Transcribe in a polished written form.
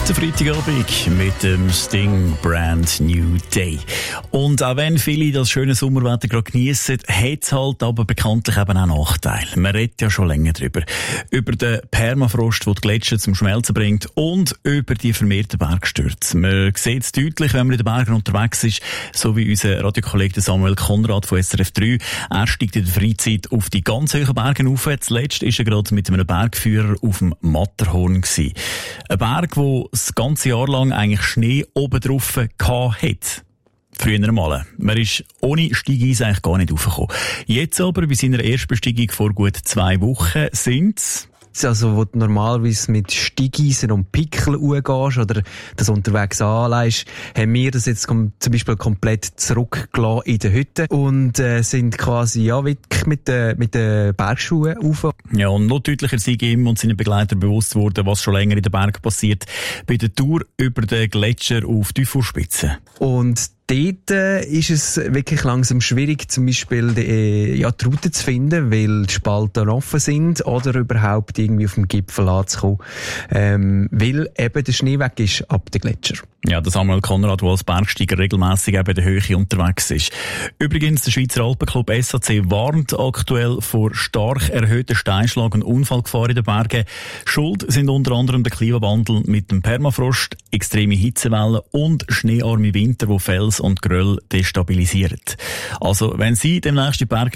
Der Freitagabend mit dem Sting Brand New Day. Und auch wenn viele das schöne Sommerwetter gerade geniessen, hat es halt aber bekanntlich eben auch Nachteile. Man redet ja schon länger drüber. Über den Permafrost, der die Gletscher zum Schmelzen bringt, und über die vermehrten Bergstürze. Man sieht es deutlich, wenn man in den Bergen unterwegs ist, so wie unser Radiokollege Samuel Konrad von SRF 3. Er steigt in der Freizeit auf die ganz hohen Berge rauf. Zuletzt war er gerade mit einem Bergführer auf dem Matterhorn gewesen. Ein Berg, wo das ganze Jahr lang eigentlich Schnee oben drauf hat. Früher mal. Man ist ohne Steigeisen eigentlich gar nicht raufgekommen. Jetzt aber, bei seiner Erstbesteigung vor gut 2 Wochen, sind's also, wo du normalerweise mit Steigeisen und Pickel umgehst oder das unterwegs anlegst, haben wir das jetzt zum Beispiel komplett zurückgelassen in der Hütte und sind quasi wirklich mit den Bergschuhen rauf. Ja, und noch deutlicher sind ihm und seinen Begleitern bewusst worden, was schon länger in den Bergen passiert, bei der Tour über den Gletscher auf die Fußspitze. Und dort ist es wirklich langsam schwierig, zum Beispiel die Route zu finden, weil die Spalten offen sind oder überhaupt irgendwie auf dem Gipfel anzukommen, weil eben der Schnee weg ist ab den Gletscher. Ja, der Samuel Konrad, der als Bergsteiger regelmässig eben in der Höhe unterwegs ist. Übrigens, der Schweizer Alpenclub SAC warnt aktuell vor stark erhöhten Steinschlag- und Unfallgefahr in den Bergen. Schuld sind unter anderem der Klimawandel mit dem Permafrost, extreme Hitzewellen und schneearme Winter, die Fels und Geröll destabilisieren. Also, wenn Sie demnächst die Berge